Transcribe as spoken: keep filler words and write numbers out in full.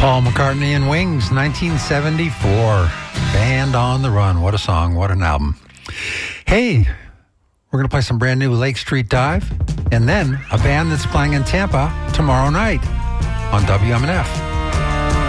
Paul McCartney and Wings, nineteen seventy-four. Band on the Run. What a song. What an album. Hey, we're going to play some brand new Lake Street Dive, and then a band that's playing in Tampa tomorrow night on W M N F.